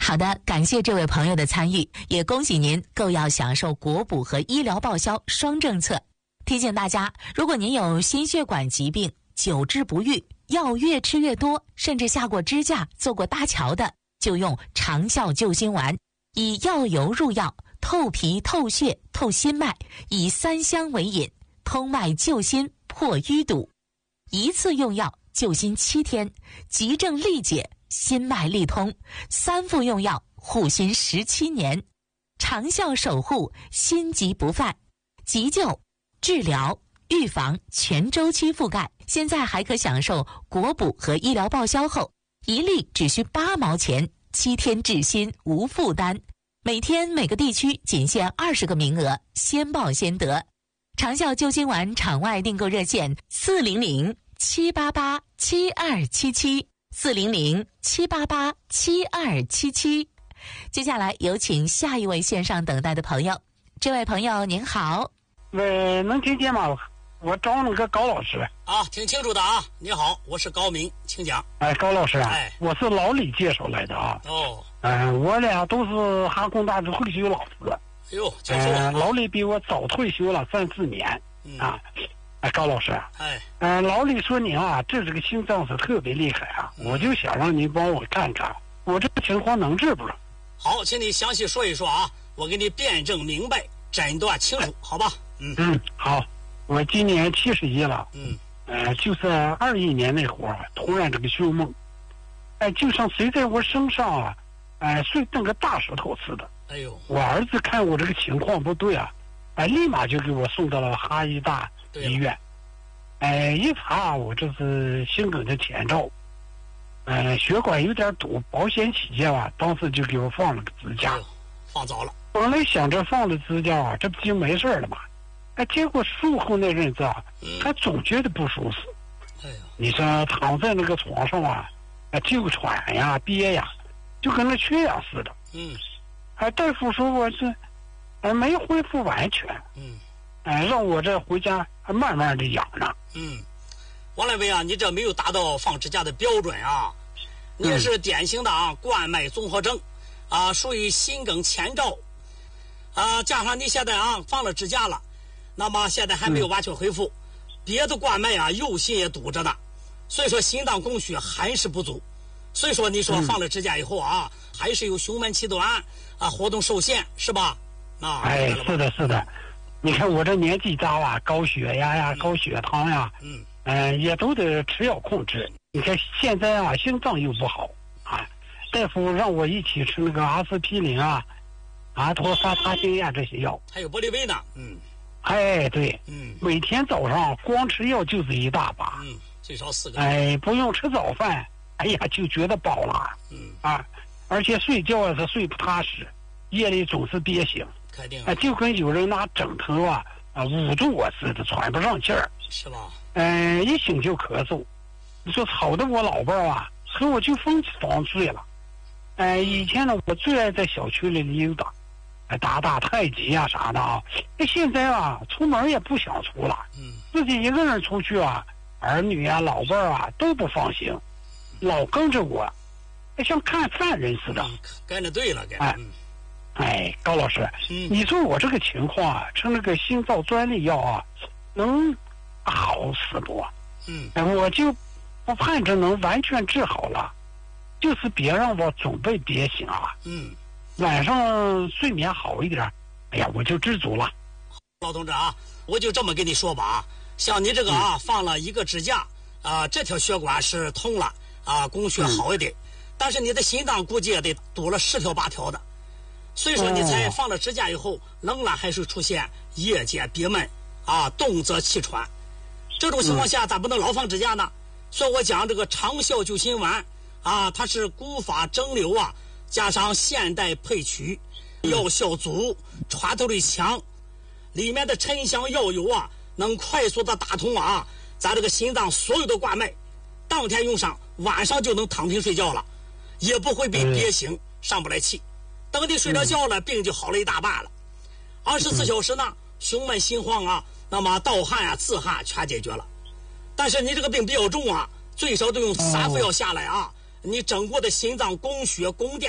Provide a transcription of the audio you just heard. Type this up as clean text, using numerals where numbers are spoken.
好的，感谢这位朋友的参与，也恭喜您购药享受国补和医疗报销双政策。提醒大家，如果您有心血管疾病，久治不愈，药越吃越多，甚至下过支架、做过搭桥的，就用长效救心丸，以药油入药，透皮、透血、透心脉，以3香为引，通脉救心，破淤堵。一次用药救心7天，急症力解，心脉力通；3副用药护心17年，长效守护，心急不犯。急救、治疗、预防全周期覆盖，现在还可享受国补和医疗报销后，一粒只需8毛钱，7天治心无负担。每天每个地区仅限20个名额，先报先得。长效救心丸场外订购热线400-788-7277，400-788-7277。接下来有请下一位线上等待的朋友。这位朋友您好。 喂，能听见吗？我找那个高老师啊，挺清楚的啊。你好，我是高明，请讲。 哎，高老师啊， 哎， 我是老李介绍来的啊。 哦， 我俩都是哈工大学退休老师。 哎呦，教授啊， 老李比我早退休了3-4年啊。哎，高老师啊，老李说您啊，这个心脏是特别厉害啊，我就想让您帮我看看，我这个情况能治不？ 好，请你详细说一说啊，我给你辩证明白，诊断清楚，好吧？ 好，我今年71了。就是21年那会儿，突然这个胸闷，就像谁在我身上啊，碎那个大石头似的。 哎呦， 我儿子看我这个情况不对啊，立马就给我送到了哈医大医院。一查我这是心梗的前兆，血管有点堵，保险起见啊，当时就给我放了个支架。 放早了。 本来想着放了支架啊，这不就没事了吗？结果术后那阵子啊，他总觉得不舒服。你说躺在那个床上啊，就喘呀、憋呀，就跟那缺氧似的。大夫说我是没恢复完全。让我这回家慢慢的养呢。 王来伟啊，你这没有达到放支架的标准啊，你也是典型的冠脉综合症啊，属于心梗前兆啊，加上你现在放了支架了，那么现在还没有完全恢复，别的冠脉右心也堵着呢，所以说心脏供血还是不足，所以说你说放了支架以后还是有胸闷气短活动受限，是吧？ 是的。你看我这年纪大了，高血压呀、高血糖呀，也都得吃药控制。你看现在心脏又不好大夫让我一起吃那个阿司匹林阿托沙他辛呀这些药， 还有玻利维呢。 对，每天早上光吃药就是一大把， 最少4个。 不用吃早饭，就觉得饱了。而且睡觉是睡不踏实，夜里总是憋醒。 肯定就跟有人拿枕头捂住我似的，喘不上气儿。 是吧？ 一醒就咳嗽。你说吵得我老伴儿和我就分房睡了。以前呢，我最爱在小区里溜达，打太极啥的现在出门也不想出了。自己一个人出去儿女老伴儿都不放心，老跟着我，像看犯人似的。 跟着对了， 高老师，你说我这个情况吃那个心脏专利药能好死不？我就不盼着能完全治好了，就是别让我总被憋醒晚上睡眠好一点，我就知足了。 老同志我就这么跟你说吧像你这个放了一个支架这条血管是通了供血好一点，但是你的心脏估计也得堵了10条8条的。所以说你才放了支架以后，仍然还是出现夜间憋闷动则气喘。这种情况下咋不能老放支架呢？所以我讲这个长效救心丸它是古法蒸馏加上现代配曲，药效足，穿透力强，里面的沉香药油能快速的打通咱这个心脏所有的冠脉，当天用上，晚上就能躺平睡觉了，也不会被憋醒，上不来气。等你睡着觉了，病就好了一大半了。24小时呢，胸闷心慌那么盗汗自汗全解决了。但是你这个病比较重最少得用3副药下来你整个的心脏供血供电